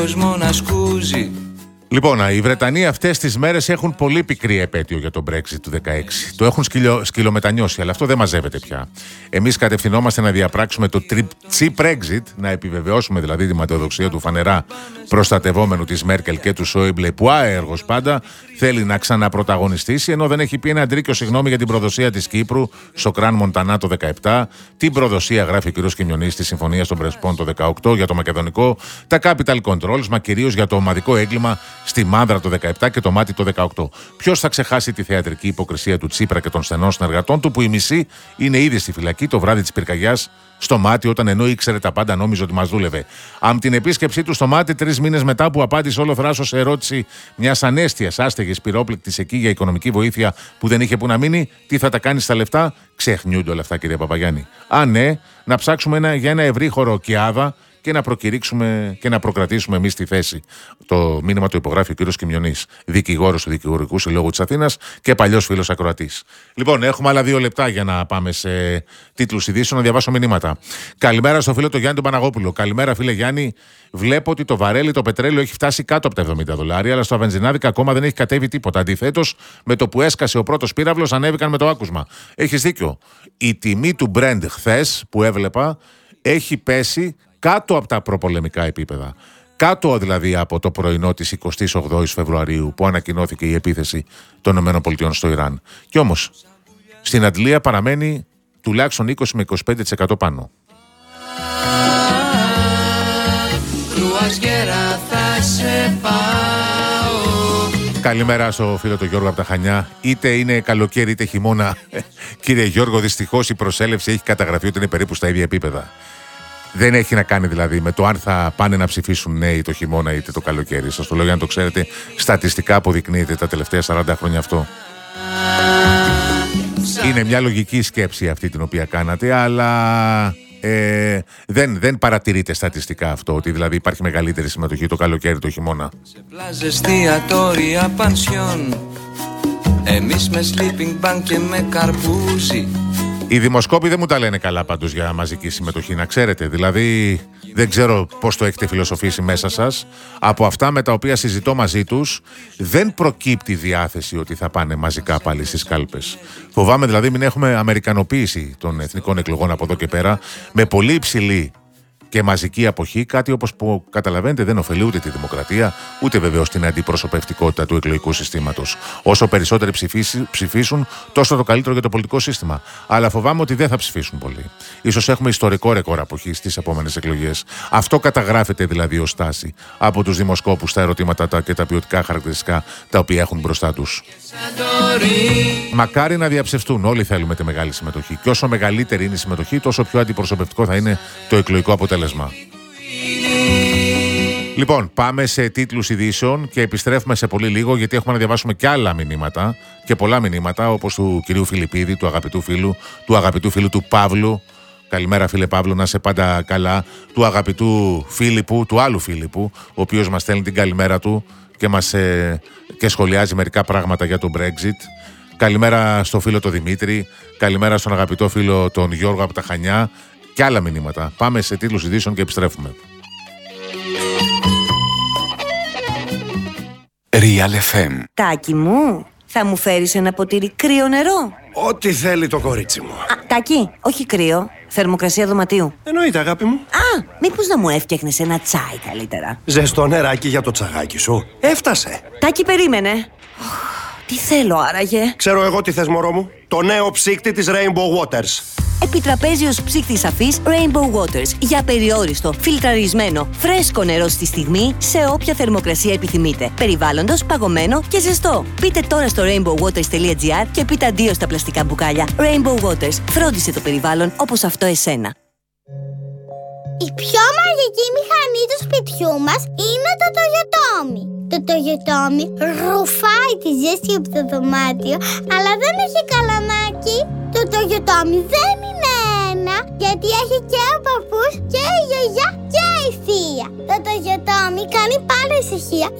Λοιπόν, οι Βρετανοί αυτές τις μέρες έχουν πολύ πικρή επέτειο για το Brexit του 16. Το έχουν σκυλομετανιώσει, αλλά αυτό δεν μαζεύεται πια. Εμείς κατευθυνόμαστε να διαπράξουμε το cheap Brexit, να επιβεβαιώσουμε δηλαδή τη ματαιοδοξία του φανερά προστατευόμενου της Μέρκελ και του Σόιμπλε, που άεργος πάντα θέλει να ξαναπρωταγωνιστήσει, ενώ δεν έχει πει ένα αντρίκιο συγγνώμη για την προδοσία της Κύπρου στο Κραν Μοντανά το 17, την προδοσία, γράφει ο κ. Κιμιονής, στη Συμφωνία των Πρεσπών το 18 για το Μακεδονικό, τα capital controls, μα κυρίως για το ομαδικό έγκλημα στη Μάνδρα το 17 και το Μάτι το 18. Ποιος θα ξεχάσει τη θεατρική υποκρισία του Τσίπρα και των στενών συνεργατών του, που η μισή είναι ήδη στη φυλακή το βράδυ της πυρκαγιάς στο Μάτι, όταν ενώ ήξερε τα πάντα νόμιζε ότι μας δούλευε. Αν την επίσκεψή του στο Μάτι 3 μήνες μετά που απάντησε όλο θράσος σε ερώτηση μιας ανέστιας άστεγης πυρόπληκτης εκεί για οικονομική βοήθεια που δεν είχε που να μείνει, τι θα τα κάνει στα λεφτά, ξεχνιούνται όλα αυτά, κύριε Παπαγιάννη. Αν ναι, να ψάξουμε για ένα ευρύχωρο Κιάδα και να προκηρύξουμε και να προκρατήσουμε εμείς τη θέση. Το μήνυμα το υπογράφει ο κ. Κιμιονής, δικηγόρος του Δικηγορικού Συλλόγου της Αθήνας και παλιός φίλος ακροατής. Λοιπόν, έχουμε άλλα 2 λεπτά για να πάμε σε τίτλους ειδήσεων, να διαβάσω μηνύματα. Καλημέρα στο φίλο του Γιάννη τον Παναγόπουλο. Καλημέρα, φίλε Γιάννη. Βλέπω ότι το βαρέλι, το πετρέλαιο έχει φτάσει κάτω από τα $70, αλλά στο βενζινάδικα ακόμα δεν έχει κατέβει τίποτα. Αντιθέτως, με το που έσκασε ο πρώτος πύραυλος, ανέβηκαν με το άκουσμα. Έχεις δίκιο. Η τιμή του Brent χθες που έβλεπα έχει πέσει κάτω από τα προπολεμικά επίπεδα. Κάτω δηλαδή από το πρωινό της 28ης Φεβρουαρίου που ανακοινώθηκε η επίθεση των ΗΠΑ στο Ιράν. Κι όμως, στην αντλία παραμένει τουλάχιστον 20 με 25% πάνω. Καλημέρα στο φίλο του Γιώργο από τα Χανιά. Είτε είναι καλοκαίρι είτε χειμώνα, κύριε Γιώργο, δυστυχώς η προσέλευση έχει καταγραφεί ότι είναι περίπου στα ίδια επίπεδα. Δεν έχει να κάνει δηλαδή με το αν θα πάνε να ψηφίσουν νέοι το χειμώνα είτε το καλοκαίρι. Σας το λέω για να το ξέρετε. Στατιστικά αποδεικνύεται τα τελευταία 40 χρόνια αυτό. Είναι μια λογική σκέψη αυτή την οποία κάνατε, αλλά δεν παρατηρείται στατιστικά αυτό, ότι δηλαδή υπάρχει μεγαλύτερη συμμετοχή το καλοκαίρι το χειμώνα. Σε πλάζες, εστιατόρια, πανσιόν, εμείς με sleeping bag και με καρπούζι. Οι δημοσκόποι δεν μου τα λένε καλά πάντως για μαζική συμμετοχή, να ξέρετε. Δηλαδή δεν ξέρω πώς το έχετε φιλοσοφήσει μέσα σας. Από αυτά με τα οποία συζητώ μαζί τους δεν προκύπτει διάθεση ότι θα πάνε μαζικά πάλι στις κάλπες. Φοβάμαι δηλαδή μην έχουμε αμερικανοποίηση των εθνικών εκλογών από εδώ και πέρα, με πολύ υψηλή και μαζική αποχή, κάτι όπως που καταλαβαίνετε δεν ωφελεί ούτε τη δημοκρατία, ούτε βεβαίως την αντιπροσωπευτικότητα του εκλογικού συστήματος. Όσο περισσότεροι ψηφίσουν, τόσο το καλύτερο για το πολιτικό σύστημα. Αλλά φοβάμαι ότι δεν θα ψηφίσουν πολύ. Ίσως έχουμε ιστορικό ρεκόρ αποχής στις επόμενες εκλογές. Αυτό καταγράφεται δηλαδή ως στάση από τους δημοσκόπους στα ερωτήματα και τα ποιοτικά χαρακτηριστικά τα οποία έχουν μπροστά τους. Μακάρι να διαψευστούν. Όλοι θέλουμε τη μεγάλη συμμετοχή. Και όσο μεγαλύτερη είναι η συμμετοχή, τόσο πιο αντιπροσωπευτικό θα είναι το εκλογικό αποτέλεσμα. Λοιπόν, πάμε σε τίτλους ειδήσεων και επιστρέφουμε σε πολύ λίγο, γιατί έχουμε να διαβάσουμε και άλλα μηνύματα και πολλά μηνύματα, όπως του κυρίου Φιλιππίδη, του αγαπητού φίλου του Παύλου. Καλημέρα, φίλε Παύλο, να είσαι πάντα καλά. Του αγαπητού Φίλιππου, του άλλου Φίλιππου, ο οποίος μας στέλνει την καλημέρα του και σχολιάζει μερικά πράγματα για το Brexit. Καλημέρα στο φίλο τον Δημήτρη. Καλημέρα στον αγαπητό φίλο τον Γιώργο από τα Χανιά. Και άλλα μηνύματα. Πάμε σε τίτλους ειδήσεων και επιστρέφουμε. Real FM. Τάκη μου, θα μου φέρεις ένα ποτήρι κρύο νερό? Ό,τι θέλει το κορίτσι μου. Τάκη, όχι κρύο. Θερμοκρασία δωματίου. Εννοείται, αγάπη μου. Μήπως να μου έφτιαχνες ένα τσάι καλύτερα? Ζεστό νεράκι για το τσαγάκι σου. Έφτασε. Τάκη, περίμενε. Τι θέλω άραγε? Ξέρω εγώ τι θες, μωρό μου. Το νέο ψύκτη της Rainbow Waters. Επιτραπέζιος ψύκτης αφής Rainbow Waters. Για περιόριστο, φιλτραρισμένο, φρέσκο νερό στη στιγμή, σε όποια θερμοκρασία επιθυμείτε. Περιβάλλοντος, παγωμένο και ζεστό. Πείτε τώρα στο rainbowwaters.gr και πείτε αντίο στα πλαστικά μπουκάλια. Rainbow Waters. Φρόντισε το περιβάλλον όπως αυτό εσένα. Η πιο μαγική μηχανή του σπιτιού μας είναι το Toyotomi. Το Toyotomi ρουφάει τη ζέστη από το δωμάτιο, αλλά δεν έχει καλαμάκι. Το Toyotomi δεν είναι ένα, γιατί έχει και ο παππούς και η γιαγιά και η θεία. Το Toyotomi κάνει πάντα ησυχία